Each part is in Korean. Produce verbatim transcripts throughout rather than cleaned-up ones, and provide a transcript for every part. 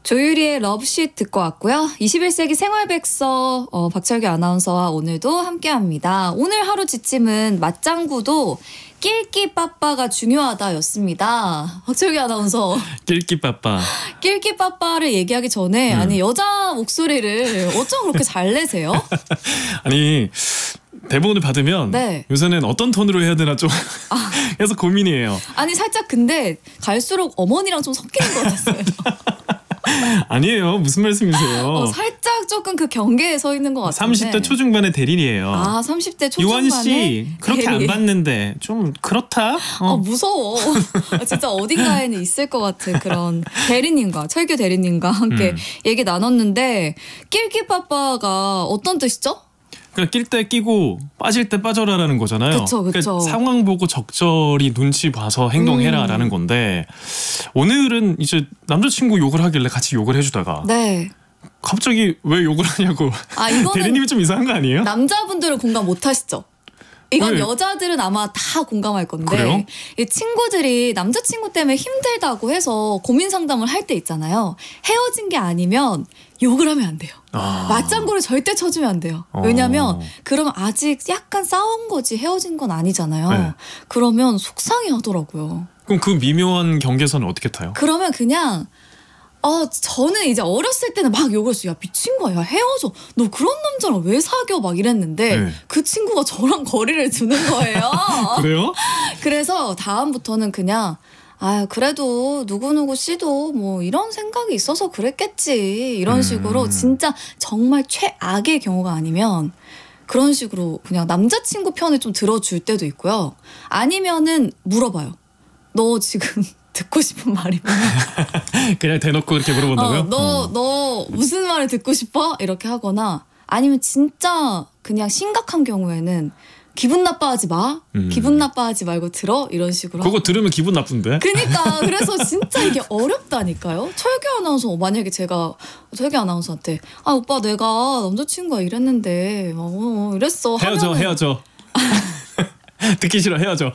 조유리의 러브쉿 듣고 왔고요. 이십일 세기 생활백서 어, 박철규 아나운서와 오늘도 함께합니다. 오늘 하루 지침은 맞장구도 낄끼빠빠가 중요하다였습니다. 박철규 아나운서. 낄끼빠빠. 낄끼빠빠를 얘기하기 전에 음. 아니 여자 목소리를 어쩜 그렇게 잘 내세요? 아니 대본을 받으면 네. 요새는 어떤 톤으로 해야 되나 좀 아. 계속 고민이에요. 아니 살짝 근데 갈수록 어머니랑 좀 섞이는 것 같았어요. 아니에요. 무슨 말씀이세요? 어, 살짝 조금 그 경계에 서 있는 것 같은데. 삼십 대 초중반의 대리인이에요. 아, 삼십 대 초중반의 유원 씨 그렇게 대리. 안 봤는데 좀 그렇다. 어. 아, 무서워. 진짜 어딘가에는 있을 것 같은 그런 대리님과 철규 대리님과 함께 음. 얘기 나눴는데 낄끼빠빠가 어떤 뜻이죠? 그러니까 낄 때 끼고 빠질 때 빠져라라는 거잖아요. 그쵸, 그쵸. 그러니까 상황 보고 적절히 눈치 봐서 행동해라라는 음. 건데 오늘은 이제 남자친구 욕을 하길래 같이 욕을 해주다가 네. 갑자기 왜 욕을 하냐고. 아, 이거는 대리님이 좀 이상한 거 아니에요? 남자분들은 공감 못 하시죠? 이건 왜? 여자들은 아마 다 공감할 건데 그래요? 이 친구들이 남자친구 때문에 힘들다고 해서 고민 상담을 할 때 있잖아요. 헤어진 게 아니면 욕을 하면 안 돼요. 아. 맞장구를 절대 쳐주면 안 돼요. 왜냐면 그러면 아직 약간 싸운 거지 헤어진 건 아니잖아요. 네. 그러면 속상해 하더라고요. 그럼 그 미묘한 경계선은 어떻게 타요? 그러면 그냥 어, 저는 이제 어렸을 때는 막 욕을 했어요. 야, 미친 거야. 헤어져. 너 그런 남자랑 왜 사겨? 막 이랬는데 네. 그 친구가 저랑 거리를 두는 거예요. 그래요? 그래서 다음부터는 그냥 아 그래도 누구누구 씨도 뭐 이런 생각이 있어서 그랬겠지. 이런 식으로 음. 진짜 정말 최악의 경우가 아니면 그런 식으로 그냥 남자친구 편을 좀 들어줄 때도 있고요. 아니면은 물어봐요. 너 지금 듣고 싶은 말이 뭐야? 그냥 대놓고 그렇게 물어본다고요? 어, 너, 어. 너 무슨 말을 듣고 싶어? 이렇게 하거나 아니면 진짜 그냥 심각한 경우에는 기분 나빠하지 마. 음. 기분 나빠하지 말고 들어. 이런 식으로. 그거 하고. 들으면 기분 나쁜데? 그러니까 그래서 진짜 이게 어렵다니까요. 철규 아나운서 만약에 제가 철규 아나운서한테 아 오빠 내가 남자친구가 이랬는데 어, 이랬어. 헤어져 하면은 헤어져. 듣기 싫어 헤어져.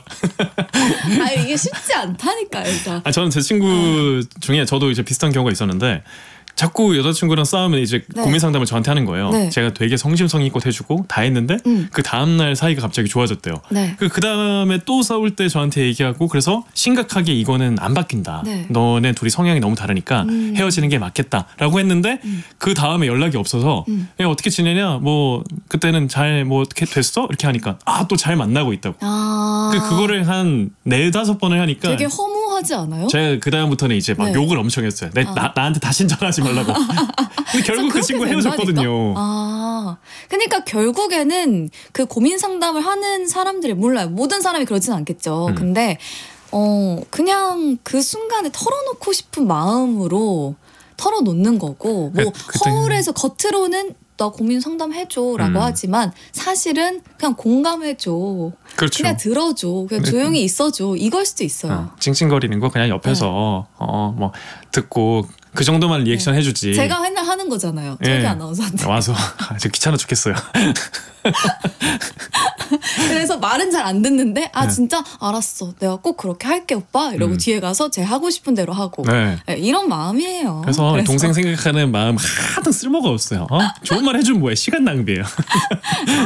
아 이게 쉽지 않다니까요. 일단. 아 저는 제 친구 중에 저도 이제 비슷한 경우가 있었는데 자꾸 여자친구랑 싸우면 이제 네. 고민 상담을 저한테 하는 거예요. 네. 제가 되게 성심성의껏 해주고 다 했는데 음. 그 다음날 사이가 갑자기 좋아졌대요. 네. 그 다음에 또 싸울 때 저한테 얘기하고 그래서 심각하게 이거는 안 바뀐다. 네. 너네 둘이 성향이 너무 다르니까 음. 헤어지는 게 맞겠다라고 했는데 음. 그 다음에 연락이 없어서 음. 야, 어떻게 지내냐 뭐 그때는 잘 뭐 어떻게 됐어? 이렇게 하니까 아 또 잘 만나고 있다고. 아. 그 그거를 한 네다섯 번을 하니까 되게 허무하지 않아요? 제가 그 다음부터는 이제 막 네. 욕을 엄청 했어요. 내, 아. 나, 나한테 다신 전화하지 말라고. 근데 결국 그 그렇게 친구 된다니까? 헤어졌거든요. 아, 그러니까 결국에는 그 고민 상담을 하는 사람들이 몰라요. 모든 사람이 그러진 않겠죠. 음. 근데 어 그냥 그 순간에 털어놓고 싶은 마음으로 털어놓는 거고 뭐 그- 그때- 허울해서 겉으로는 나 고민 상담해줘라고 음. 하지만 사실은 그냥 공감해줘. 그렇죠. 그냥 들어줘. 그냥 네. 조용히 있어줘. 이걸 수도 있어요. 어, 찡찡거리는 거 그냥 옆에서 어 뭐 듣고 그 정도만 리액션 해주지. 네. 제가 맨날 하는 거잖아요. 예. 철규 아나운서한테. 와서 아, 저 귀찮아 죽겠어요. 그래서 말은 잘 안 듣는데 아 네. 진짜 알았어 내가 꼭 그렇게 할게 오빠 이러고 음. 뒤에 가서 제 하고 싶은 대로 하고 네. 네, 이런 마음이에요. 그래서, 동생 생각하는 마음 하등 쓸모가 없어요. 어? 좋은 말 해주면 뭐해? 시간 낭비예요.